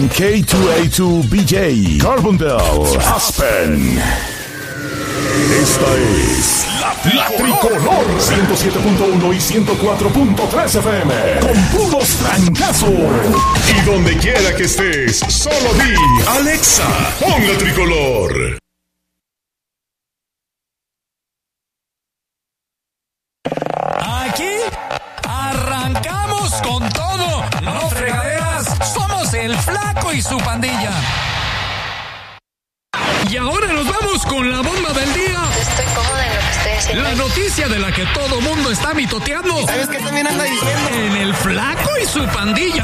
K2A2BJ, Carbondale, Aspen. Esta es la Tricolor 107.1 y 104.3 FM. Con puros trancazos. Y donde quiera que estés, solo di Alexa, pon la Tricolor. Aquí arrancamos con todo. No fregaderas, somos el Flaco y su pandilla. Y ahora nos vamos con la bomba del día. Estoy cómoda en lo que estoy haciendo. La noticia de la que todo mundo está mitoteando. ¿Sabes qué también anda diciendo? En el Flaco y su pandilla.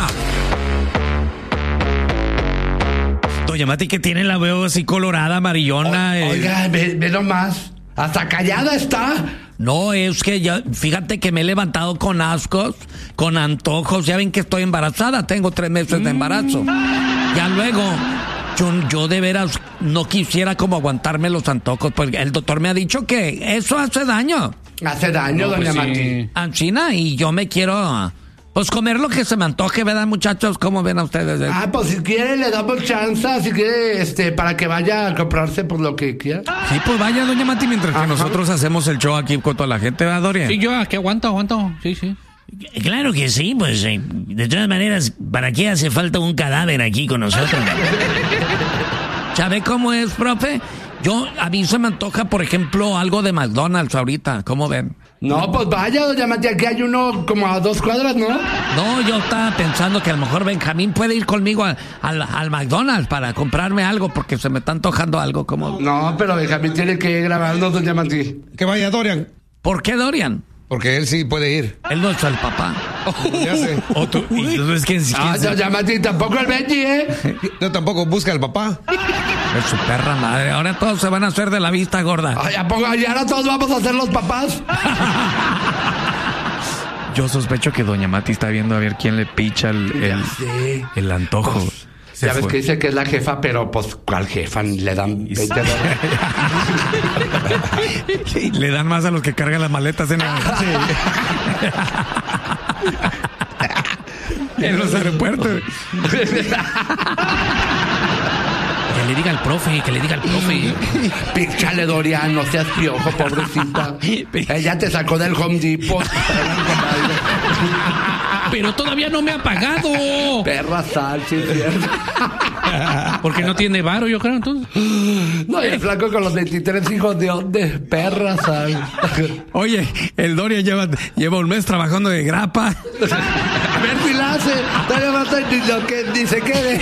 Doña Mati, que tiene la veo así colorada, amarillona. Oiga, ve nomás. Hasta callada está. No, es que ya, fíjate que me he levantado con ascos, con antojos. Ya ven que estoy embarazada, tengo 3 meses de embarazo. Ya luego, yo de veras no quisiera como aguantarme los antojos, porque el doctor me ha dicho que eso hace daño. Hace daño, doña Mati. China, y yo me quiero, pues, comer lo que se me antoje, ¿verdad, muchachos? ¿Cómo ven a ustedes? Pues si quiere le damos chance, si quiere, para que vaya a comprarse por lo que quiera. Sí, pues vaya, doña Mati, mientras que nosotros hacemos el show aquí con toda la gente, ¿verdad, Dorian? Sí, yo aquí aguanto, sí. Claro que sí, pues de todas maneras, ¿para qué hace falta un cadáver aquí con nosotros? ¿Sabe cómo es, profe? A mí se me antoja, por ejemplo, algo de McDonald's ahorita, ¿cómo ven? No, pues vaya, doña Mati, aquí hay uno como a 2 cuadras, ¿no? No, yo estaba pensando que a lo mejor Benjamín puede ir conmigo al McDonald's para comprarme algo, porque se me está antojando algo como... No, pero Benjamín tiene que grabarnos, doña Mati. Que vaya Dorian. ¿Por qué Dorian? Porque él sí puede ir. Él no es el papá. Ya sé. Entonces, ¿quién doña Mati, tampoco el Benji, Yo tampoco busca al papá. Es su perra madre. Ahora todos se van a hacer de la vista gorda. Ay, ¿a poco ya ahora todos vamos a ser los papás? Yo sospecho que doña Mati está viendo a ver quién le picha el antojo. Pues, ya ves que dice que es la jefa, pero pues, ¿cuál jefa? Le dan 20 dólares. Le dan más a los que cargan las maletas en los aeropuertos. Que le diga al profe. Píchale, Dorian, no seas piojo, pobrecita. Ella te sacó del Home Depot. Pero todavía no me ha pagado. Perra sal, sí es cierto. Porque no tiene varo, yo creo, entonces. No, y el Flaco con los 23 hijos de dónde. Perra sal. Oye, el Dorian lleva un mes trabajando de grapa. A ver si la hace. Todavía no estoy ni se quede.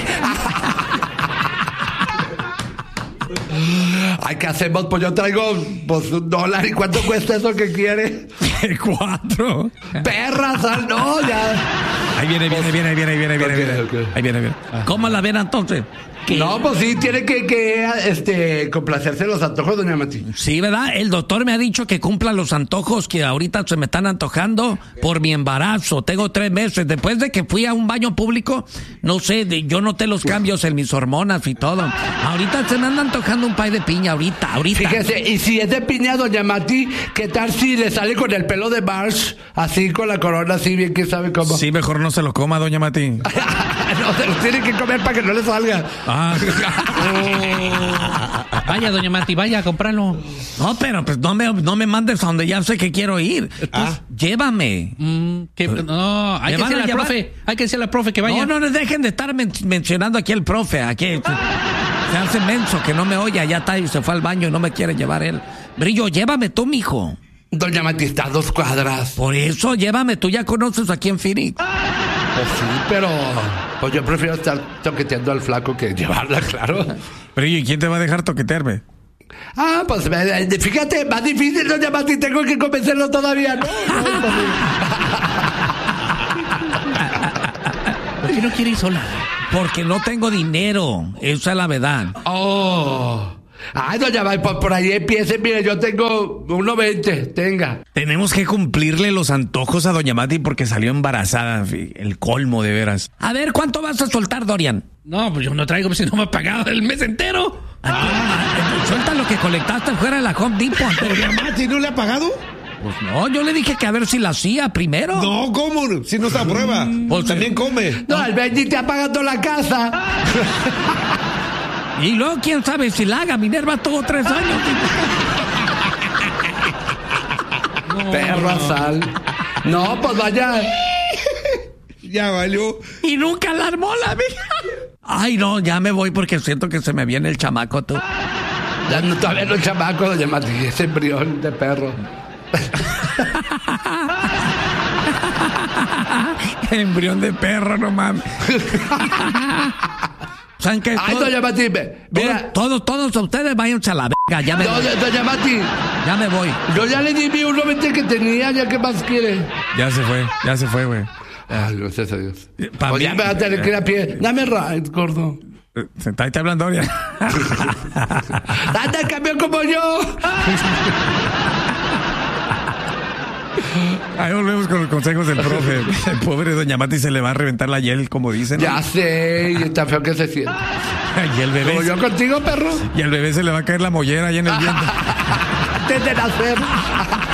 Ay, ¿qué hacemos? Pues yo traigo $1. ¿Y cuánto cuesta eso que quiere? 4. Perra, sal, no, ya. Ahí viene. Okay. Ahí viene. ¿Cómo la ven entonces? No, pues sí, tiene que complacerse los antojos, doña Mati. Sí, ¿verdad? El doctor me ha dicho que cumpla los antojos que ahorita se me están antojando por mi embarazo. Tengo 3 meses. Después de que fui a un baño público, no sé, yo noté los cambios en mis hormonas y todo. Ahorita se me anda antojando un pay de piña, ahorita. Fíjese, y si es de piña, doña Mati, ¿qué tal si le sale con el pelo de Marsh? Así, con la corona, así, bien que sabe cómo. Sí, mejor no se lo coma, doña Mati. No, se los tiene que comer para que no le salga. Vaya, doña Mati, vaya a comprarlo. No, pero pues no me mandes a donde ya sé que quiero ir. Llévame. No, hay que decirle al profe. Hay que decirle al profe que vaya. No dejen de estar mencionando aquí al profe. Aquí se hace menso que no me oye. Allá está y se fue al baño y no me quiere llevar él. Brillo, llévame tú, mijo. Doña Mati está a 2 cuadras. Por eso, llévame. Tú ya conoces aquí en Phoenix. Pues sí, pero pues yo prefiero estar toqueteando al Flaco que llevarla, claro. Pero ¿y quién te va a dejar toquetearme? Pues fíjate, más difícil, doña Mati, tengo que convencerlo todavía, ¿no? ¿Por qué no quiere ir sola? Porque no tengo dinero, esa es la verdad. Ay, doña Mati, por ahí empiece, mire, yo tengo 1.20, tenga. Tenemos que cumplirle los antojos a doña Mati porque salió embarazada, el colmo de veras. A ver, ¿cuánto vas a soltar, Dorian? No, pues yo no traigo, pues si no me ha pagado el mes entero. Suelta lo que colectaste fuera de la Home Depot. ¿Doña Mati no le ha pagado? Pues no, yo le dije que a ver si la hacía primero. No, ¿cómo? Si no está a prueba. Pues También come. No, el Benji está pagando la casa. Y luego, quién sabe si la haga. Minerva tuvo 3 años. Perro asal. No, pues vaya. Ya valió. Y nunca la armó la vieja. Ay, no, ya me voy porque siento que se me viene el chamaco, tú. Ya no, todavía no es chamaco, doña Mati, ese embrión de perro. El embrión de perro, no mames. ¿Saben qué? Ay, doña Mati, mira. Todos ustedes váyanse a la verga. Ya me voy. Doña Mati. Ya me voy. Yo ya le di mi 1.20 que tenía, ya qué más quiere. Ya se fue, güey. Ay, gracias a Dios. Pa' Pues mí- ya me va a tener que ir a pie. Dame ride, gordo. Sentate hablando ahora. ¡Anda, cambió como yo! Ahí volvemos con los consejos del profe. El pobre doña Mati se le va a reventar la hiel, como dicen. Ya sé, y está feo que se siente. Y el Como bebé. yo contigo, perro. Y al bebé se le va a caer la mollera ahí en el viento. Antes de nacer.